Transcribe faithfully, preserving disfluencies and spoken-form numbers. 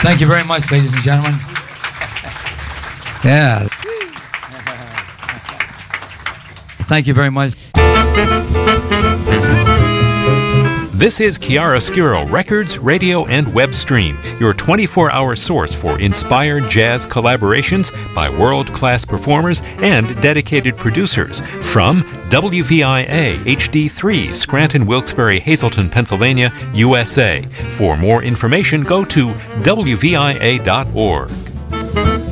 Thank you very much, ladies and gentlemen. Yeah. Thank you very much. This is Chiaroscuro Records, Radio, and Web Stream, your twenty-four hour source for inspired jazz collaborations by world-class performers and dedicated producers from W V I A H D three, Scranton, Wilkes-Barre, Hazleton, Pennsylvania, U S A. For more information, go to W V I A dot org.